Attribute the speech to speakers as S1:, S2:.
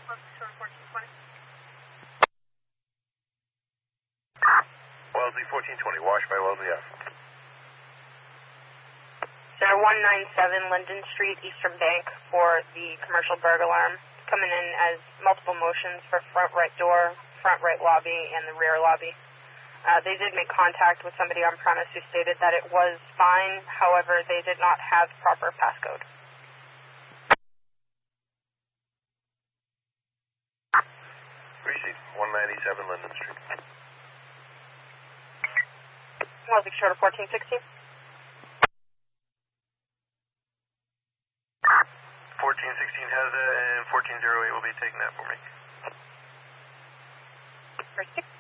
S1: Wellesley 1420, wash by Wellesley F.
S2: Center 197 Linden Street, Eastern Bank for the commercial burg alarm. Coming in as multiple motions for front right door, front right lobby, and the rear lobby. They did make contact with somebody on premise who stated that it was fine, however, they did not have proper passcode.
S1: Receipt 197 Linden Street.
S2: Wellesley short of 1416.
S1: 1416 has that, and 1408 will be taking that for me.
S2: First 6.